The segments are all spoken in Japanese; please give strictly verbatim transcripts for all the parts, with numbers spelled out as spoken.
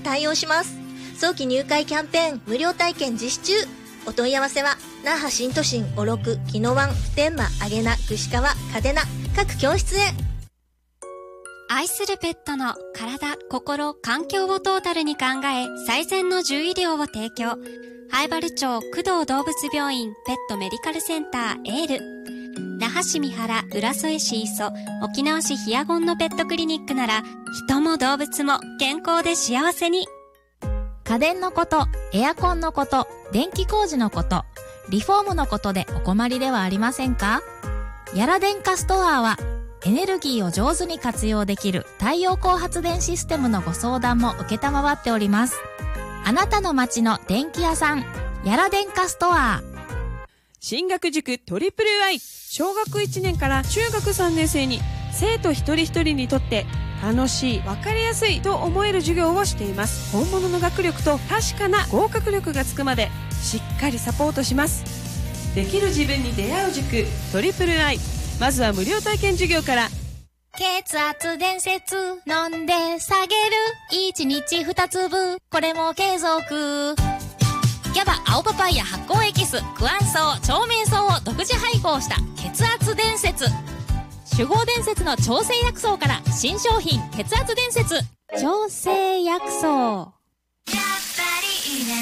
対応します。早期入会キャンペーン無料体験実施中。お問い合わせは那覇新都心小六宜野湾普天間上名串川嘉手納各教室へ。 愛するペットの体、心、環境をトータルに考え最善の獣医療を提供。灰原町工藤動物病院ペットメディカルセンターエール、那覇市三原浦添市磯、沖縄市ヒアゴンのペットクリニックなら人も動物も健康で幸せに。 家電のこと、エアコンのこと、電気工事のこと、リフォームのことでお困りではありませんか？ヤラ電化ストアはエネルギーを上手に活用できる太陽光発電システムのご相談も受けたまわっております。あなたの街の電気屋さん、ヤラ電化ストア。 進学塾トリプルアイ、小学いちねんから中学さんねん生に生徒一人一人にとって楽しい、分かりやすいと思える授業をしています。本物の学力と確かな合格力がつくまでしっかりサポートします。できる自分に出会う塾トリプルアイ、まずは無料体験授業から。 血圧伝説飲んで下げるいちにちふたつぶ、これも継続。ギャバ青パパイヤ発酵エキス、クアンソウ、長命草を独自配合した血圧伝説。酒豪伝説の調整薬草から新商品血圧伝説。調整薬草。やっぱりいいね。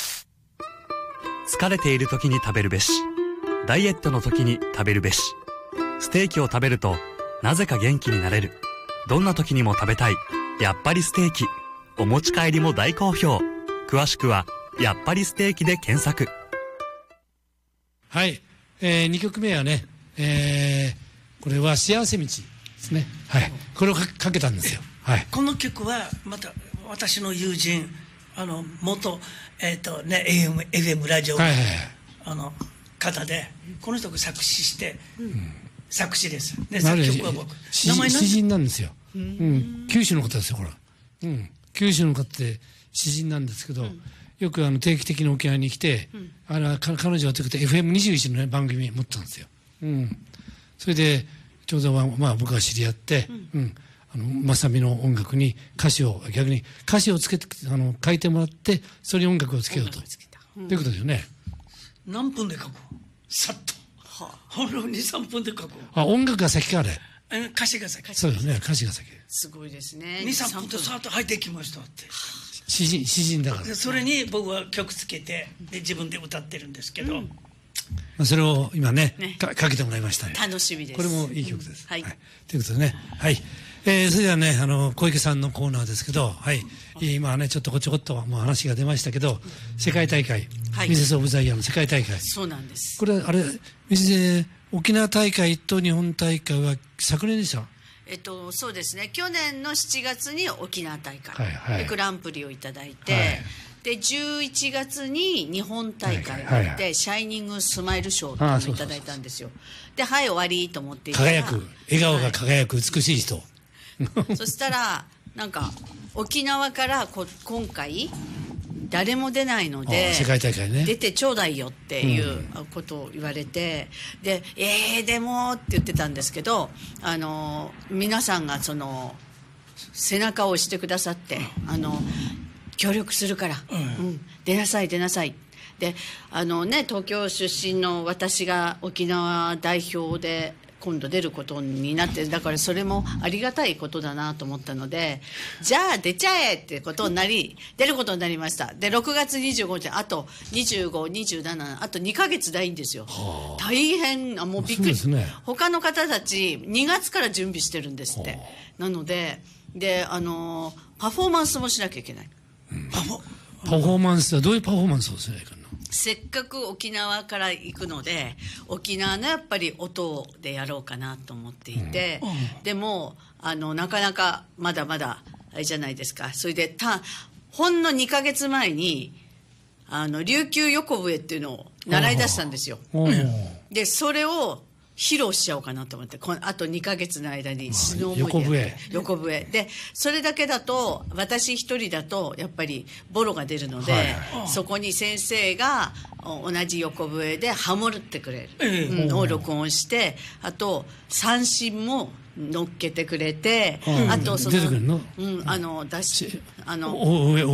疲れている時に食べるべし、ダイエットの時に食べるべし。ステーキを食べるとなぜか元気になれる。どんな時にも食べたい、やっぱりステーキ。お持ち帰りも大好評。詳しくはやっぱりステーキで検索。 はい、えー、にきょくめはね、えー、これは幸せ道ですね。はい、これを か, かけたんですよ。はい、 この曲はまた私の友人、あの元、えーとね、エーエム、エフエム ラジオの、はいはいはい、あの方で、この人が作詞して、うん、作詞です。で作曲は僕。 名前詩人なんですよ。うん、九州の方ですよ、ほら。うん、九州の方って詩人なんですけど、うん、よくあの定期的に沖縄に来て、うん、あの彼女はということで エフエムにじゅういち の、ね、番組持ったんですよ。うん、それでちょうど、まあ、僕が知り合って、うんうん、あの正美の音楽に歌詞を逆に歌詞をつけてあの書いてもらって、それに音楽をつけようと、うん、ということですよね。 何分で書く？さっと。ほんのに、さんぷんで書く。 あ、音楽が先かあれ。 歌詞が先。 そうですね、歌詞が先。 すごいですね。 に、さんぷんでさっと入ってきましたって。 詩人、詩人だから。 それに僕は曲つけて、で自分で歌ってるんですけど。うん、まあそれを今ね、ねかかけてもらいましたね。 楽しみです。 これもいい曲です。 うん、はい、はい。 ということでね、はい。えー、それではね、あの小池さんのコーナーですけど、はい、今はねちょっとこちょこっともう話が出ましたけど、世界大会、はい、ミセスオブザイヤーの世界大会。 そうなんです。 これあれミセス沖縄大会と日本大会は昨年でした。 えっとそうですね。去年のしちがつに沖縄大会、はいはい、でグランプリをいただいて、はい、でじゅういちがつに日本大会があって、はいはいはい、シャイニングスマイル賞っていうのをいただいたんですよ。ではい終わりと思っていたら、 輝く笑顔が輝く美しい人。はいそしたらなんか沖縄からこ今回誰も出ないので世界大会ね出てちょうだいよっていうことを言われて、うん、でえーでもって言ってたんですけど、あの皆さんがその背中を押してくださって、あの協力するから、うんうん、出なさい出なさいで、あのね東京出身の私が沖縄代表で今度出ることになって、だからそれもありがたいことだなと思ったので、じゃあ出ちゃえってことになり出ることになりました。でろくがつにじゅうごにち、あとにじゅうご、にじゅうなな、あとにかげつないんですよ。はあ、大変、あもうびっくり、ね、他の方たちにがつから準備してるんですって。はあ、なのでであのパフォーマンスもしなきゃいけない。 うん、パフォパフォーマンスはどういうパフォーマンスをしないかな。 せっかく沖縄から行くので沖縄のやっぱり音でやろうかなと思っていて、うん、でもあのなかなかまだまだあれじゃないですか。それでたほんのにかげつまえにあの琉球横笛っていうのを習い出したんですよ。でそれを披露しちゃおうかなと思って、このあとにかげつの間に死ぬ思いで横笛横笛で、それだけだと私一人だとやっぱりボロが出るので、はいはい、そこに先生が同じ横笛でハモってくれる、うん、を録音して、あと三振も乗っけてくれて、うん、あとその、 出てくるの、 うん、あの出しあの